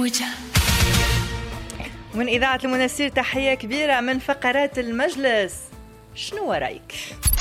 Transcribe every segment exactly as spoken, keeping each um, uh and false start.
من إذاعة المنسير تحية كبيرة من فقرات المجلس. شنو رأيك؟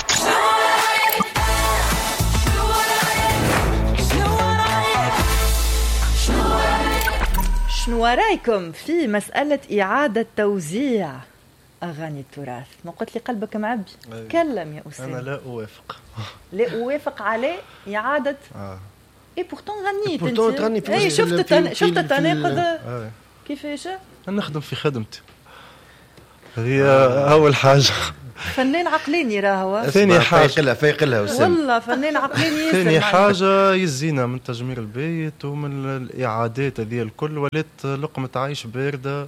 شنو رأيكم في مسألة إعادة توزيع أغاني التراث؟ ما قلت لي قلبك معبي. كلم يا أستاذ. أنا لا أوافق. لا أوافق عليه إعادة. آه. إيه بورتون غنيت أنت. بورتون تغني في. إيه شفت التن... شفت التناقض. آه. كيفاش؟ أنا نخدم في خدمتي. هي أول حاجة. فنان عقلاني راهو. ثاني حاجة فايقلها فايقلها والله فنان عقلاني. ثاني حاجة يزينا من تجمير البيت ومن الإعادات هذه الكل ولات لقمة عيش باردة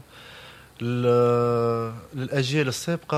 للأجيال السابقة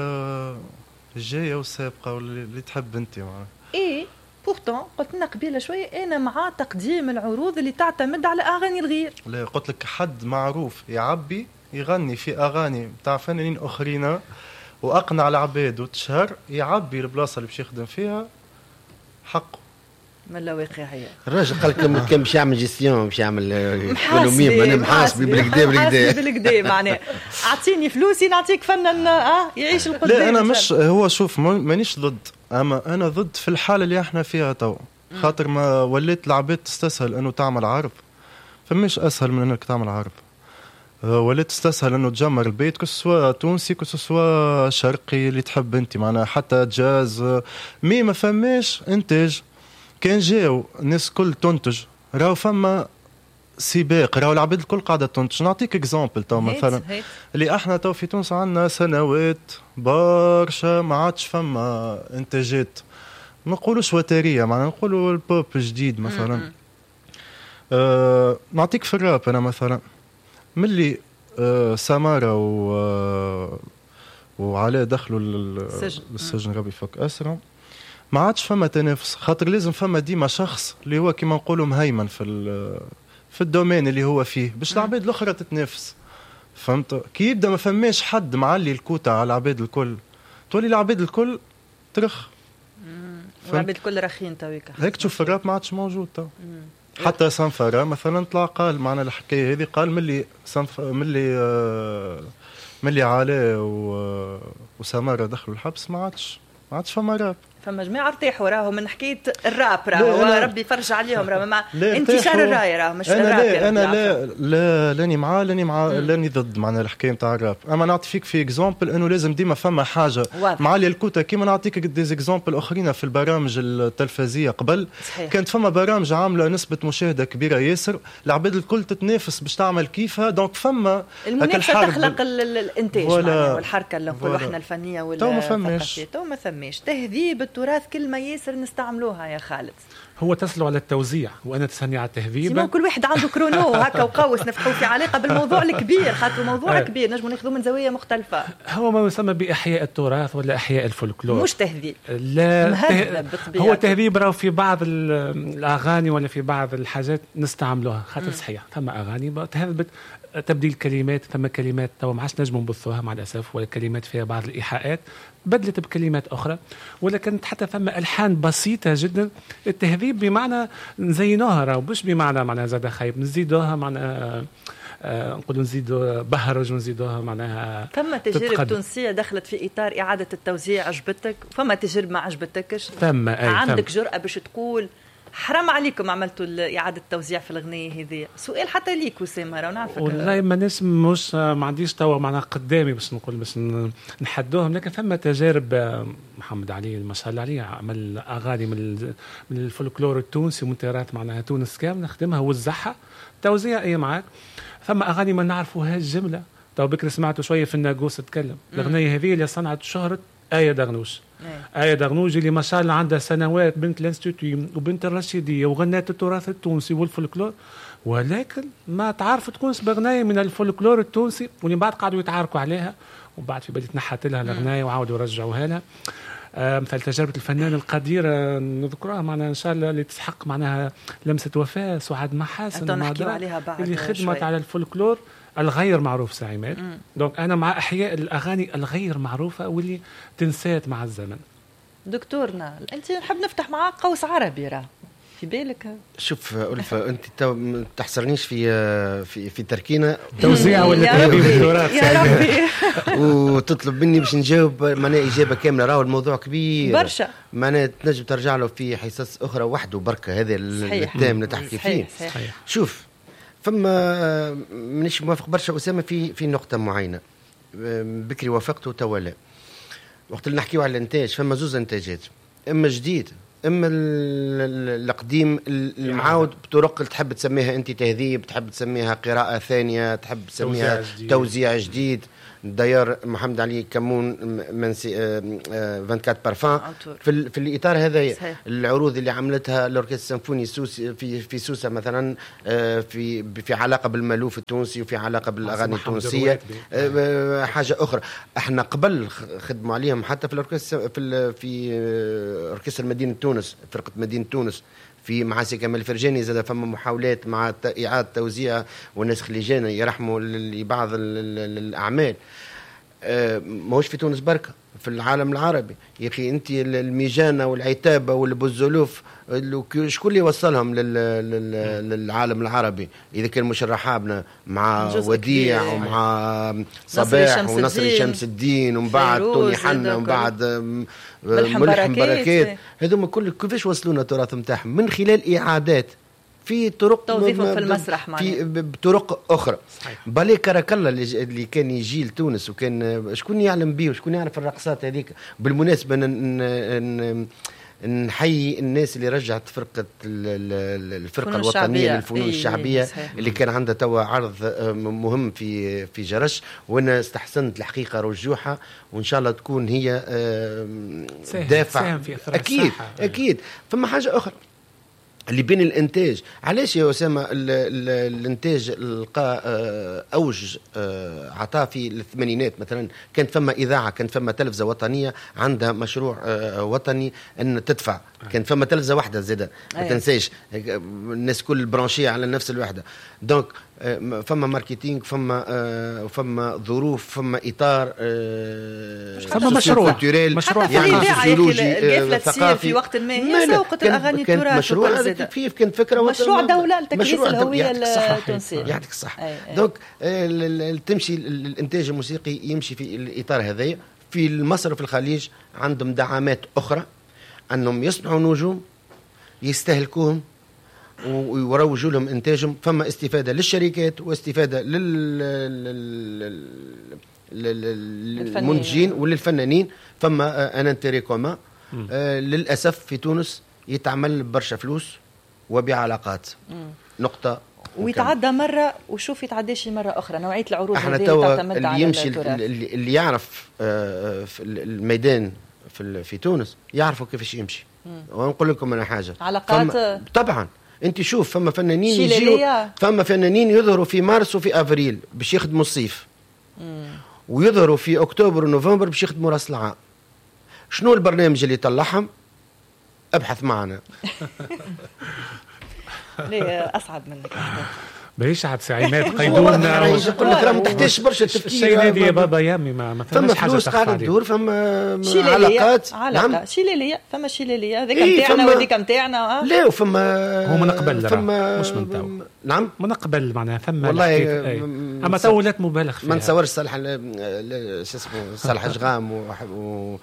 والجاية والسابقة واللي تحب أنت معنا. إيه بورتون قلت لنا قبيله شويه انا مع تقديم العروض اللي تعتمد على اغاني الغير. لا قلت لك حد معروف يعبي يغني في اغاني بتاع فنانين اخرين واقنع العباد وتشهر يعبي البلاصه اللي باش يخدم فيها حقه. من الواقعيه الراجل قال لك كان باش يعمل جيستيون باش يعمل ايكونومي انا محاسبي بالكدا بالكدا بالكدا معناه اعطيني فلوسي نعطيك فنان اه يعيش القدام. لا انا مش هو شوف مانيش ضد اما انا ضد في الحاله اللي احنا فيها تو خاطر ما وليت العباد تستسهل انه تعمل عرض فمش اسهل من انك تعمل عرض. وليت تستسهل انه تجمر البيت كسوا تونسي كسوا شرقي اللي تحب انت معناها حتى جاز مي ما فماش انتاج. كان جاو الناس كل تنتج راهو فما سباق راهو العباد الكل قاعده تنتج. نعطيك اكزامبل تو مثلا اللي احنا تو في تونس عندنا سنوات برشا ما عادش فما انتاجات ما نقولوش وتريه معناها نقولوا البوب جديد مثلا. آه نعطيك في الراب انا مثلا ملي آه سمارة و آه وعليه دخلوا للسجن, للسجن ربي فك اسرع ما عادش فما تنافس خاطر لازم فما ديما شخص اللي هو كما نقولوا مهيمن في في الدومين اللي هو فيه باش العباد الاخرى تتنافس. فهمت كي يبدا ما فماش حد معلي الكوتا على العباد الكل تولي العباد الكل ترخ. العباد الكل رخين تويك هيك تشوف الراب ما عادش موجود تو. حتى سانفارا مثلا طلع قال معنا الحكايه هذه قال ملي سانف ملي آه ملي علاء وسمارة دخلوا الحبس ما عادش ما عادش فما راب. فما جماعه ارتاحوا راهو من حكايه الراب راهو ربي يفرج عليهم راهو مع انتشار الراي راهو مش أنا الراب. لا انا لا لا لاني معاه لاني مع لاني ضد معناها الحكايه نتاع الراب. اما نعطي فيك في اكزامبل انه لازم ديما فما حاجه معالي الكوتا كيما نعطيك ديز اكزامبل اخرين في البرامج التلفزيونيه قبل صحيح. كانت فما برامج عامله نسبه مشاهده كبيره ياسر العباد الكل تتنافس باش تعمل كيفها دونك فما المنافسه تخلق الانتاج والحركه اللي نقولوا احنا الفنيه والثقافيه. تو ما فماش تهذيب التراث كلمة ياسر نستعملوها يا خالد. هو تسلوا على التوزيع وأنا تسني على التهذيب. سينو كل واحد عنده كرونو هكا وقوس نفتحوا في علاقة بالموضوع الكبير خاطر موضوع كبير نجموا ناخذوه من زاوية مختلفة. هو ما يسمى بإحياء التراث ولا إحياء الفولكلور. مش تهذيب. لا ته... هو تهذيب راهو في بعض الأغاني ولا في بعض الحاجات نستعملوها خاطر صحيح ثم أغاني تهذبت تبديل كلمات ثم كلمات تو ما عادش نجموا نبثوها مع الأسف ولا كلمات فيها بعض الإيحاءات بدلت بكلمات أخرى ولكن حتى ثم ألحان بسيطة جدا. التهذيب بمعنى نزينوها راهو مش بمعنى معناها زاد خايب نزيدوها معناها آه نقولوا نزيدوا بهرج ونزيدوها معناها. ثم تجارب تونسية دخلت في إطار إعادة التوزيع عجبتك وفما تجربة ما عجبتكش ثم عندك ثم. جرأة باش تقول حرام عليكم عملتوا إعادة توزيع في الأغنية هذه. سؤال حتى ليك وسام راه نعرفك والله ما ناس مش ما عنديش توا معناها قدامي بس نقول بس نحدوهم لكن ثم تجارب محمد علي ما شاء الله عليه عمل أغاني من من الفولكلور التونسي ومن تراث معناها تونس كامل نخدمها ووزعها توزيع أي معاك. ثم أغاني ما نعرفوها الجملة تو بكري سمعتوا شوية في الناقوس تتكلم الأغنية هذه اللي صنعت شهرة آية دغنوش. آية دغنوش اللي ما شاء الله عندها سنوات بنت الانستيتوي وبنت الرشيدية وغنات التراث التونسي والفولكلور ولكن ما تعرف تكونش بغناية من الفولكلور التونسي واللي بعد قعدوا يتعاركوا عليها وبعد في بدأت نحت لها الأغنية وعاودوا يرجعوها لها. آه مثل تجربة الفنان القدير نذكرها معنا إن شاء الله اللي تسحق معناها لمسة وفاة سعاد محاسن اللي خدمت شوي. على الفولكلور الغير معروف سعيمات. دونك أنا مع إحياء الأغاني الغير معروفة واللي تنسات مع الزمن. دكتورنا أنت نحب نفتح معاك قوس عربي راه في بالك؟ شوف ألفة أنت تو تحصرنيش في في في تركينة توزيع ولا تهذيب التراث يا ربي وتطلب مني باش نجاوب معناها إجابة كاملة. راهو الموضوع كبير برشا، معناها تنجم ترجع له في حصص أخرى وحده بركة. هذا التام اللي تحكي فيه. صحيح. شوف فما مانيش موافق برشا أسامة في في نقطة معينة. بكري وافقت وتولى وقت اللي نحكيو على الانتاج. فما زوز انتاجات، اما جديد اما القديم المعاود بطرق تحب تسميها انت تهذيب، تحب تسميها قراءة ثانية، تحب تسميها توزيع جديد, توزيع جديد. داير محمد علي كمون منسي أربعة وعشرين بارفان في في الاطار هذا. العروض اللي عملتها الاوركسترا السيمفوني في في سوسه مثلا في في علاقه بالمالوف التونسي وفي علاقه بالاغاني التونسيه حاجه اخرى. احنا قبل خدموا عليهم حتى في الاوركسترا في في اوركسترا مدينه تونس، فرقه مدينه تونس في معاسي كمال الفرجاني. زاد فما محاولات مع إعادة توزيع والناس خليجانا يرحموا لبعض الأعمال. أه ماهوش في تونس بركة، في العالم العربي يا أخي. أنت الميجانة والعتابة والبوزولوف شكون اللي وصلهم للعالم العربي؟ إذا كان مش الرحابنا مع وديع ومع صباح ونصر شمس الدين ومن بعد توني حنا ومن بعد ملحم بركات. هذوما كل كيفاش وصلونا التراث نتاعهم؟ من خلال إعادات في طرق توظيفهم في المسرح في بطرق اخرى. بالي كراكلا اللي كان يجي لتونس وكان شكون يعلم بيه وشكون يعرف الرقصات هذيك. بالمناسبه نحيي الناس اللي رجعت فرقه الفرقه الوطنيه للفنون إيه الشعبيه اللي كان عندها توا عرض مهم في في جرش، وانا استحسنت الحقيقه رجوعها وان شاء الله تكون هي دافع. اكيد اكيد. فما حاجه اخرى اللي بين الانتاج. علاش يا اسامه الانتاج لقى اوج عطاه في الثمانينات مثلا؟ كانت فما اذاعه، كانت فما تلفزه وطنيه عندها مشروع وطني ان تدفع. كان فما تلفزه واحده زاده ما تنساش، الناس كل برانشيه على نفس الوحده. دونك فما ماركتينغ، فما فما ظروف، فما اطار، فما مشروع مشروع يعني سوسيولوجي ثقافي في وقت ما هي سوقت الاغاني التراث. مشروع كيف كانت فكره مشروع دوله لتكريس الهويه التونسيه. يعطيك الصحه. دونك تمشي الانتاج الموسيقي يمشي في الاطار هذايا. في مصر وفي الخليج عندهم دعامات اخرى انهم يصنعوا نجوم يستهلكوهم ويروجوا لهم انتاجهم. فما استفاده للشركات واستفاده لل للمنتجين وللفنانين. فما ان انتري كومان. آه للاسف في تونس يتعمل برشا فلوس وبعلاقات. نقطه ويتعدى مره وشوف يتعداش مره اخرى. نوعيه العروض هذه تعتمد على يمشي اللي, اللي يعرف آه في الميدان في في تونس يعرفوا كيفاش يمشي. ونقول لكم انا حاجه علاقات طبعا. انت شوف فما فنانين يجيوا، فما فنانين يظهروا في مارس وفي افريل باش يخدموا الصيف، ويظهروا في اكتوبر ونوفمبر باش يخدموا راس العام. شنو البرنامج اللي يطلعهم؟ ابحث معنا. ليه اصعب منك باهيش عاد ساعينات قيدونا. يقول لك راه ما تحتاجش برشا تفكير. الشيء هذه يا بابا يامي ما ما فما فلوس قاعده تدور. فما علاقات علاقه شيليليه. فما شيليليه هذيك نتاعنا وهذيك نتاعنا. لا وفما هو من قبل فما مش من تو. نعم من قبل معناها فما والله. اما تولات مبالغ فيها. ما نتصورش صالح شو اسمه صالح جغام و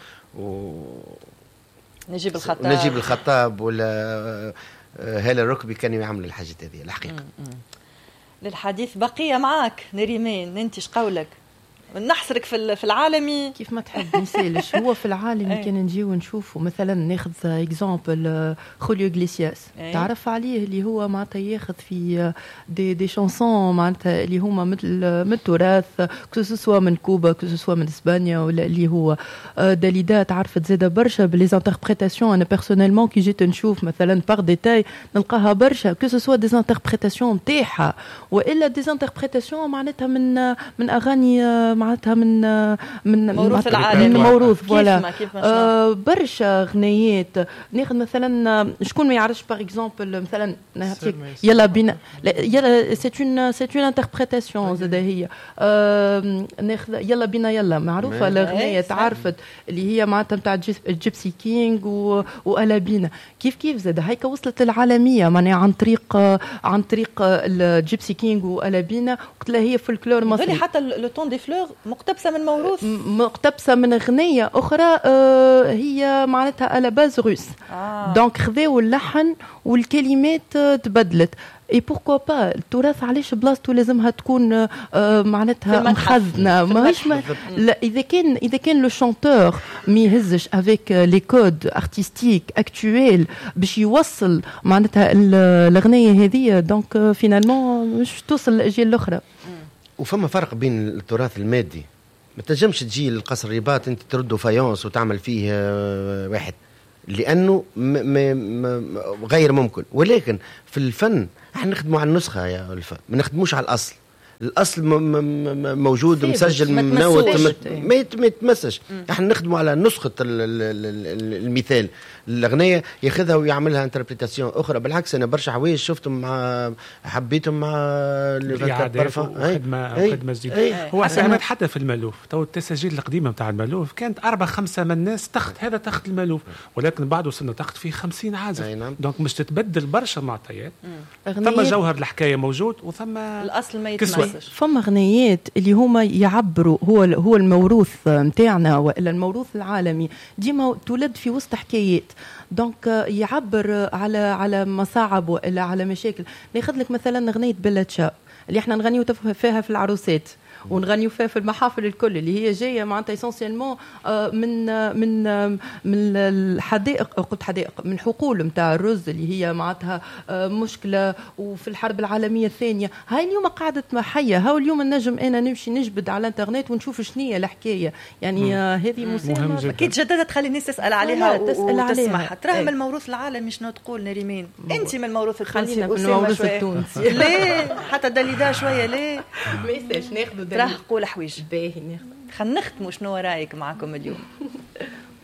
نجيب الخطاب نجيب الخطاب ولا هاله الركبي كانوا يعملوا الحاجات هذه الحقيقه. للحديث بقيه معك نريمان. انت ايش قولك؟ نحصرك في في العالمي كيف ما تحب نسالش. هو في العالمي كان نجيو نشوفوا مثلا ناخذ اكزامبل خوليو إغليسياس. تعرف عليه اللي هو معناتها ياخذ في دي دي شانسون معناتها اللي هما مثل من التراث كو سوا من كوبا كو سوا من اسبانيا ولا اللي هو داليدا. تعرفت زاده برشا بلي انتربريتاسيون. انا بيرسونيلمون كي جيت نشوف مثلا باغ ديتاي نلقاها برشا كو سوا دي انتربريتاسيون نتاعها والا دي انتربريتاسيون معناتها من من اغاني معناتها من من موروث العالم، من موروث فوالا. آه برشا غنيات ناخذ مثلا شكون ما يعرفش باغ اكزومبل مثلا نعطيك يلا بينا يلا سي اون سي اون انتربريتاسيون زاد هي آه ناخذ يلا بينا يلا معروفه الغنيه تعرفت اللي هي معناتها نتاع الجيبسي كينج والابينا كيف كيف زاد هيك وصلت للعالميه معناها عن طريق عن طريق الجيبسي كينج والابينا قلت لها هي فولكلور مصري. حتى لو طون دي فلور مقتبسه من موروث مقتبسه من اغنيه اخرى آه هي معناتها على باز روس آه. دونك خذاو اللحن والكلمات تبدلت اي بوركوا با التراث علاش بلاصتو لازمها تكون آه معناتها مخزنه ماهيش ما لا اذا كان اذا كان لو شانتور ما يهزش افيك لي كود ارتستيك اكطويل باش يوصل معناتها الاغنيه هذه دونك فينالمون مش توصل للاجيال الاخرى. وفما فرق بين التراث المادي، ما تنجمش تجي للقصر الرباط انت تردوا فايونس وتعمل فيه واحد لانه م م غير ممكن. ولكن في الفن احنا نخدموا على النسخه يا الفا، ما نخدموش على الاصل. الاصل موجود مسجل منوت ما يتمسش. احنا نخدموا على نسخه المثال. الاغنيه ياخذها ويعملها انتربريتاسيون اخرى. بالعكس انا برشا حوايج شفتهم مع حبيتهم مع خدمه خدمه جديده. هو ساهمت حتى في المالوف. تو التسجيل القديمه نتاع المالوف كانت أربعة خمسة من الناس تخت هذا تخت المالوف، ولكن بعد وصلنا تخت فيه خمسين عازف. نعم. دونك مش تتبدل برشا معطيات. ثم جوهر الحكايه موجود وثم الاصل ما يتمسش. فما غنيات اللي هما يعبروا هو هو الموروث نتاعنا والا الموروث العالمي ديما تولد في وسط حكايات. دونك يعبر على على مصاعب والا على مشاكل. ناخذ لك مثلا غنيه بلاتشا اللي احنا نغنيو فيها في العروسات ونغنيو فيها في المحافل الكل اللي هي جايه معناتها اسونسيالمون من من من الحدائق قلت حدائق من حقول نتاع الرز اللي هي معناتها مشكله وفي الحرب العالميه الثانيه. هاي اليوم قعدت حيه. هاو اليوم النجم انا نمشي نجبد على الانترنت ونشوف شنية الحكايه يعني هذه مساهمه اكيد جددت تخلي الناس تسال عليها وتسمعها. ترى من الموروث العالمي شنو تقول نريمان؟ انت من الموروث التونسي خلينا من الموروث التونسي ليه حتى دليدا شويه ليه ما يسالش ناخذ راح قول حويج باهي ناخذ. خلينا نختموا شنو رايك معكم اليوم؟